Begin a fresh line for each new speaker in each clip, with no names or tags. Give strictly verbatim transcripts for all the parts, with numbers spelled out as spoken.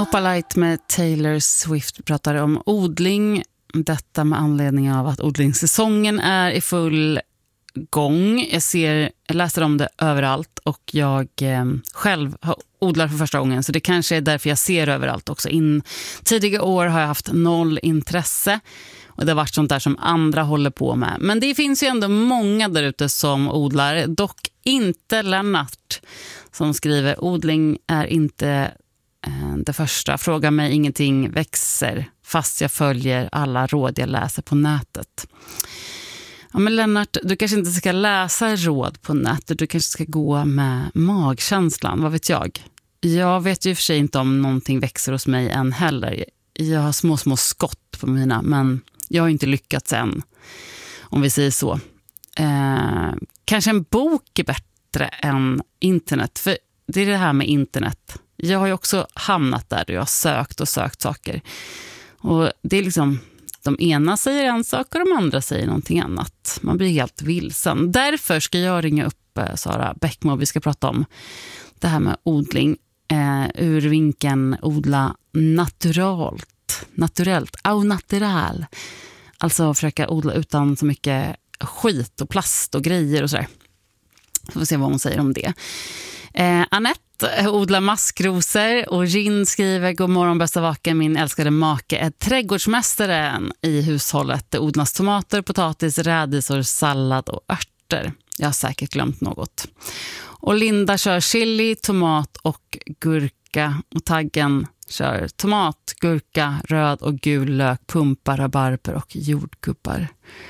Opalite med Taylor Swift pratar om odling. Detta med anledning av att odlingssäsongen är i full gång. Jag ser, jag läser om det överallt och jag eh, själv har odlar för första gången, så det kanske är därför jag ser överallt också. In tidiga år har jag haft noll intresse och det har varit sånt där som andra håller på med. Men det finns ju ändå många där ute som odlar, dock inte Lennart som skriver: odling är inte eh, det första. Fråga mig ingenting, växer fast jag följer alla råd jag läser på nätet. Ja, men Lennart, du kanske inte ska läsa råd på nätet. Du kanske ska gå med magkänslan, vad vet jag? Jag vet ju för sig inte om någonting växer hos mig än heller. Jag har små, små skott på mina, men jag har inte lyckats än, om vi säger så. Eh, kanske en bok är bättre än internet, för det är det här med internet. Jag har ju också hamnat där och jag har sökt och sökt saker. Och det är liksom... De ena säger en sak och de andra säger någonting annat. Man blir helt vilsen. Därför ska jag ringa upp eh, Sara Bäckmo. Vi ska prata om det här med odling. Eh, ur vinkeln odla naturalt. Naturellt. Au natural. Alltså försöka odla utan så mycket skit och plast och grejer och sådär. Så får vi se vad hon säger om det. Eh, Annette odlar maskrosor och Rin skriver: god morgon bästa vaken, min älskade make är trädgårdsmästaren i hushållet. Det odlas tomater, potatis, rädisor, sallad och örter. Jag har säkert glömt något. Och Linda kör chili, tomat och gurka. Och Taggen kör tomat, gurka, röd och gul lök, pumpa, rabarber och jordgubbar.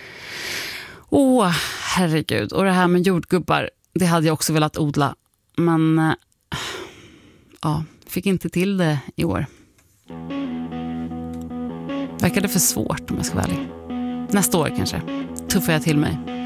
Åh, herregud. Och det här med jordgubbar, det hade jag också velat odla. Men ja, fick inte till det i år. Verkade för svårt om jag ska vara ärlig. Nästa år kanske tuffar jag till mig.